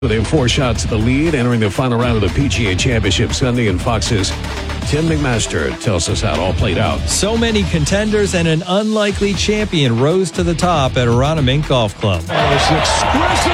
Within 4 shots of the lead, entering the final round of the PGA Championship Sunday, and Fox's Tim McMaster tells us how it all played out. So many contenders and an unlikely champion rose to the top at Arana Mink Golf Club. Oh, it's exquisite!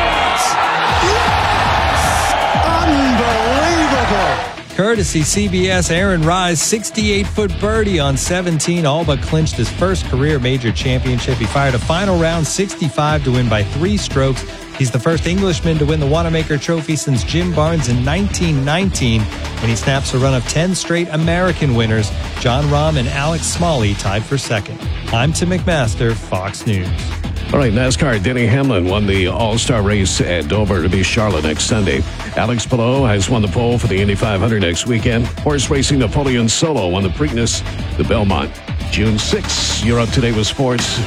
Yes! Unbelievable! Courtesy CBS, Aaron Rise, 68-foot birdie on 17, all but clinched his first career major championship. He fired a final round 65 to win by 3 strokes. He's the first Englishman to win the Wanamaker Trophy since Jim Barnes in 1919, and he snaps a run of 10 straight American winners. John Rahm and Alex Smalley tied for second. I'm Tim McMaster, Fox News. All right, NASCAR, Denny Hamlin won the All-Star race at Dover to be Charlotte next Sunday. Alex Palou has won the pole for the Indy 500 next weekend. Horse racing Napoleon Solo won the Preakness, the Belmont. June 6th, you're up to date with sports,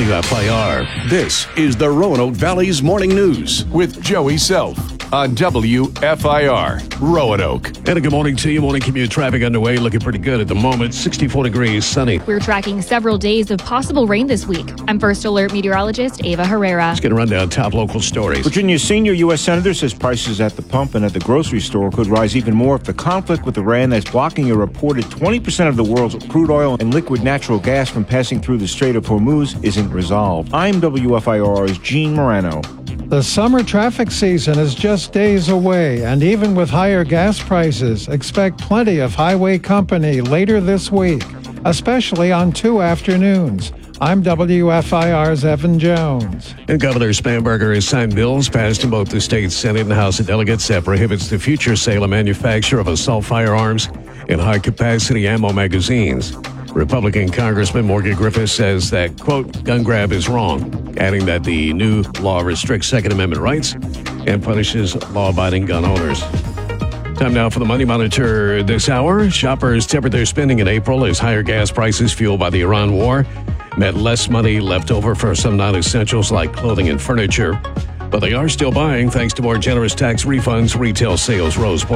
WFIR. This is the Roanoke Valley's Morning News with Joey Self on WFIR, Roanoke. And a good morning to you. Morning commute traffic underway, looking pretty good at the moment. 64 degrees, sunny. We're tracking several days of possible rain this week. I'm First Alert meteorologist Ava Herrera. Let's get a rundown top local stories. Virginia's senior U.S. senator says prices at the pump and at the grocery store could rise even more if the conflict with Iran that's blocking a reported 20% of the world's crude oil and liquid natural gas from passing through the Strait of Hormuz isn't resolved. I'm WFIR's Gene Morano. The summer traffic season is just days away, and even with higher gas prices, expect plenty of highway company later this week, especially on 2 afternoons. I'm WFIR's Evan Jones. And Governor Spanberger has signed bills passed in both the state Senate and House of Delegates that prohibits the future sale and manufacture of assault firearms and high-capacity ammo magazines. Republican Congressman Morgan Griffiths says that, quote, gun grab is wrong, adding that the new law restricts Second Amendment rights and punishes law-abiding gun owners. Time now for the Money Monitor this hour. Shoppers tempered their spending in April as higher gas prices fueled by the Iran war meant less money left over for some non-essentials like clothing and furniture. But they are still buying thanks to more generous tax refunds. Retail sales rose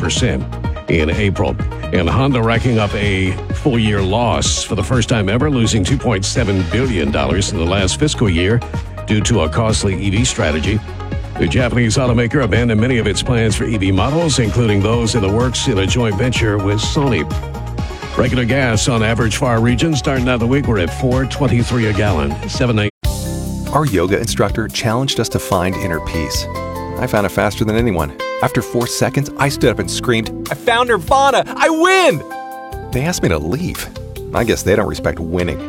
0.5% in April. And Honda racking up a full-year loss for the first time ever, losing $2.7 billion in the last fiscal year due to a costly EV strategy. The Japanese automaker abandoned many of its plans for EV models, including those in the works in a joint venture with Sony. Regular gas on average for our region starting out the week, we're at $4.23 a gallon, 7.9. Our yoga instructor challenged us to find inner peace. I found it faster than anyone. After 4 seconds, I stood up and screamed, "I found Nirvana! I win!" They asked me to leave. I guess they don't respect winning.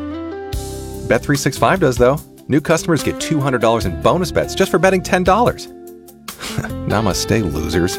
Bet365 does, though. New customers get $200 in bonus bets just for betting $10. Namaste, losers.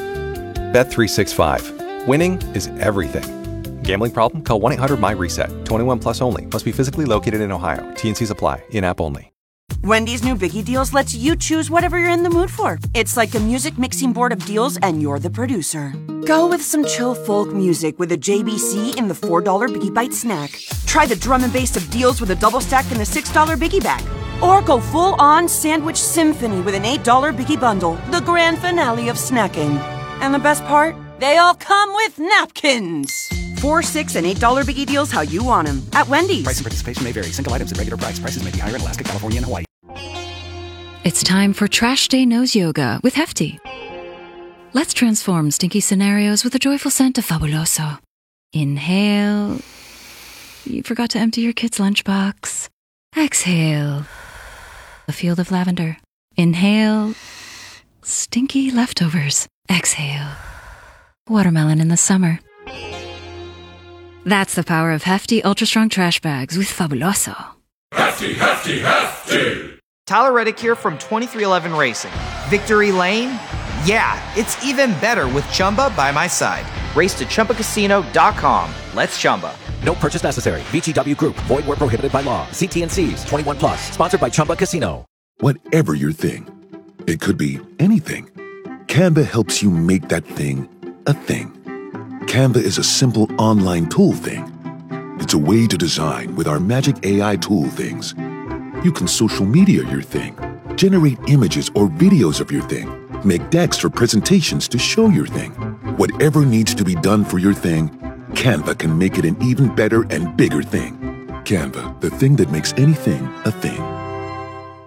Bet365. Winning is everything. Gambling problem? Call 1-800-MY-RESET. 21 plus only. Must be physically located in Ohio. T&Cs apply. In-app only. Wendy's new Biggie Deals lets you choose whatever you're in the mood for. It's like a music mixing board of deals, and you're the producer. Go with some chill folk music with a JBC in the $4 Biggie Bite snack. Try the drum and bass of deals with a double stack in the $6 Biggie Bag. Or go full-on sandwich symphony with an $8 Biggie Bundle, the grand finale of snacking. And the best part? They all come with napkins. $4, $6, and $8 Biggie Deals how you want them at Wendy's. Price and participation may vary. Single items at regular price. Prices may be higher in Alaska, California, and Hawaii. It's time for Trash Day Nose Yoga with Hefty. Let's transform stinky scenarios with the joyful scent of Fabuloso. Inhale. You forgot to empty your kid's lunchbox. Exhale. A field of lavender. Inhale. Stinky leftovers. Exhale. Watermelon in the summer. That's the power of Hefty Ultra Strong Trash Bags with Fabuloso. Hefty, Hefty, Hefty! Tyler Reddick here from 2311 Racing. Victory Lane? Yeah, it's even better with Chumba by my side. Race to ChumbaCasino.com. Let's Chumba. No purchase necessary. VGW Group. Void where prohibited by law. See T&Cs. 21 plus. Sponsored by Chumba Casino. Whatever your thing, it could be anything. Canva helps you make that thing a thing. Canva is a simple online tool thing. It's a way to design with our magic AI tool things. You can social media your thing, generate images or videos of your thing, make decks for presentations to show your thing. Whatever needs to be done for your thing, Canva can make it an even better and bigger thing. Canva, the thing that makes anything a thing.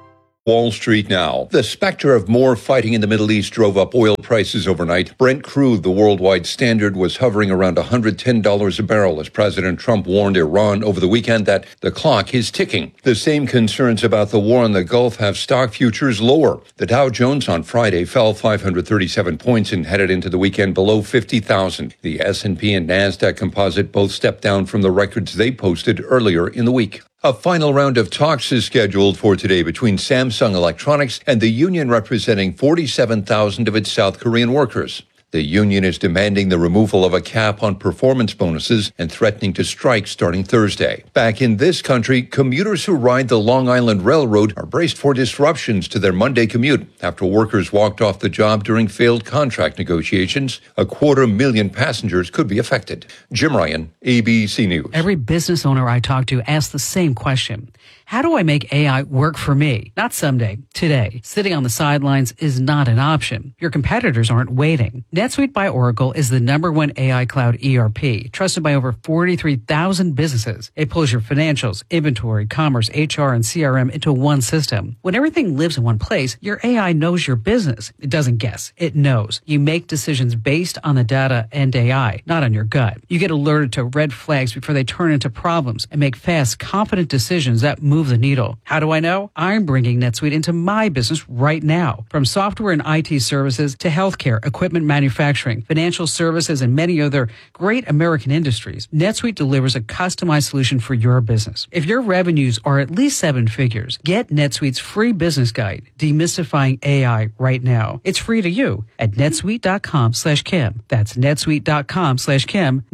Wall Street now. The specter of more fighting in the Middle East drove up oil prices overnight. Brent crude, the worldwide standard, was hovering around $110 a barrel as President Trump warned Iran over the weekend that the clock is ticking. The same concerns about the war in the Gulf have stock futures lower. The Dow Jones on Friday fell 537 points and headed into the weekend below 50,000. The S&P and NASDAQ composite both stepped down from the records they posted earlier in the week. A final round of talks is scheduled for today between Samsung Electronics and the union representing 47,000 of its South Korean workers. The union is demanding the removal of a cap on performance bonuses and threatening to strike starting Thursday. Back in this country, commuters who ride the Long Island Railroad are braced for disruptions to their Monday commute after workers walked off the job during failed contract negotiations. 250,000 passengers could be affected. Jim Ryan, ABC News. Every business owner I talk to asks the same question. How do I make AI work for me? Not someday, today. Sitting on the sidelines is not an option. Your competitors aren't waiting. NetSuite by Oracle is the #1 AI cloud ERP, trusted by over 43,000 businesses. It pulls your financials, inventory, commerce, HR, and CRM into one system. When everything lives in one place, your AI knows your business. It doesn't guess. It knows. You make decisions based on the data and AI, not on your gut. You get alerted to red flags before they turn into problems and make fast, confident decisions that move the needle. How do I know? I'm bringing NetSuite into my business right now. From software and IT services to healthcare, equipment manufacturing, financial services, and many other great American industries, NetSuite delivers a customized solution for your business. If your revenues are at least 7 figures, get NetSuite's free business guide, Demystifying AI, right now. It's free to you at netsuite.com/Kim. That's netsuite.com/Kim,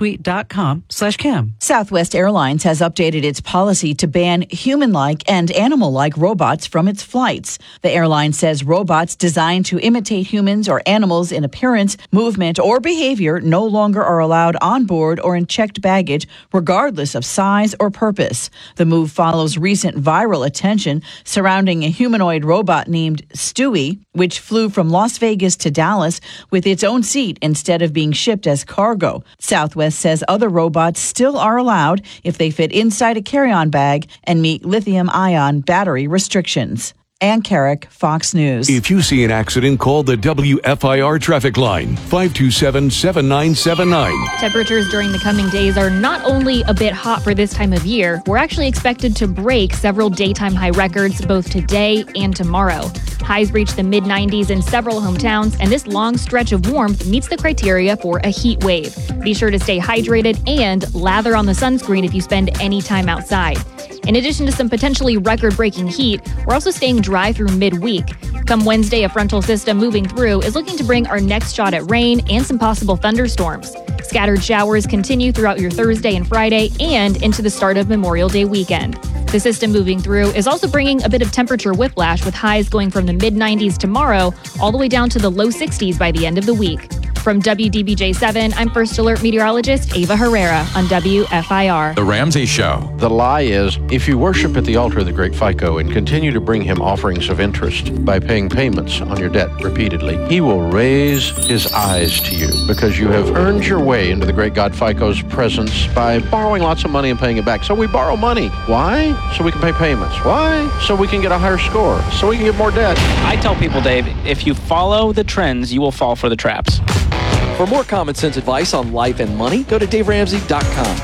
netsuite.com/Kim. Southwest Airlines has updated its policy to ban human-like and animal-like robots from its flights. The airline says robots designed to imitate humans or animals in appearance, movement, or behavior no longer are allowed on board or in checked baggage, regardless of size or purpose. The move follows recent viral attention surrounding a humanoid robot named Stewie, which flew from Las Vegas to Dallas with its own seat instead of being shipped as cargo. Southwest says other robots still are allowed if they fit inside a carry-on bag and meet lithium-ion battery restrictions. Ann Carrick, Fox News. If you see an accident, call the WFIR traffic line, 527-7979. Temperatures during the coming days are not only a bit hot for this time of year, we're actually expected to break several daytime high records both today and tomorrow. Highs reach the mid-90s in several hometowns, and this long stretch of warmth meets the criteria for a heat wave. Be sure to stay hydrated and lather on the sunscreen if you spend any time outside. In addition to some potentially record-breaking heat, we're also staying dry through midweek. Come Wednesday, a frontal system moving through is looking to bring our next shot at rain and some possible thunderstorms. Scattered showers continue throughout your Thursday and Friday and into the start of Memorial Day weekend. The system moving through is also bringing a bit of temperature whiplash, with highs going from the mid-90s tomorrow all the way down to the low 60s by the end of the week. From WDBJ7, I'm First Alert meteorologist Ava Herrera on WFIR. The Ramsey Show. The lie is, if you worship at the altar of the great FICO and continue to bring him offerings of interest by paying payments on your debt repeatedly, he will raise his eyes to you because you have earned your way into the great God FICO's presence by borrowing lots of money and paying it back. So we borrow money. Why? So we can pay payments. Why? So we can get a higher score. So we can get more debt. I tell people, Dave, if you follow the trends, you will fall for the traps. For more common sense advice on life and money, go to DaveRamsey.com.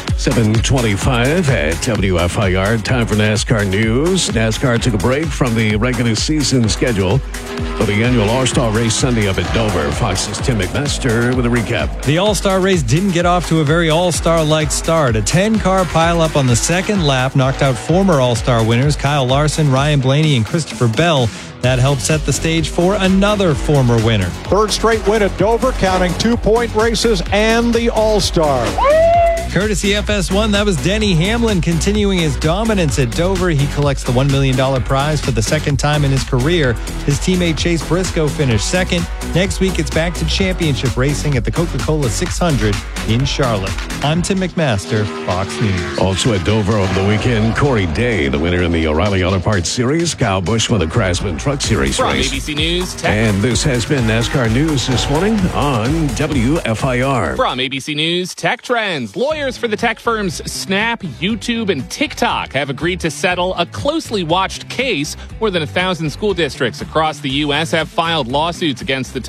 7:25 at WFIR. Time for NASCAR news. NASCAR took a break from the regular season schedule for the annual All-Star race Sunday up at Dover. Fox's Tim McMaster with a recap. The All-Star race didn't get off to a very All-Star-like start. A 10-car pileup on the second lap knocked out former All-Star winners Kyle Larson, Ryan Blaney, and Christopher Bell. That helped set the stage for another former winner. Third straight win at Dover, counting 2-point races and the All-Star. Courtesy FS1, that was Denny Hamlin continuing his dominance at Dover. He collects the $1 million prize for the second time in his career. His teammate Chase Briscoe finished second. Next week, it's back to championship racing at the Coca-Cola 600 in Charlotte. I'm Tim McMaster, Fox News. Also at Dover over the weekend, Corey Day, the winner in the O'Reilly Auto Parts Series. Kyle Busch won the Craftsman Truck Series From race. ABC News Tech. And this has been NASCAR News this morning on WFIR. From ABC News Tech Trends, lawyers for the tech firms Snap, YouTube, and TikTok have agreed to settle a closely watched case. More than 1,000 school districts across the U.S. have filed lawsuits against the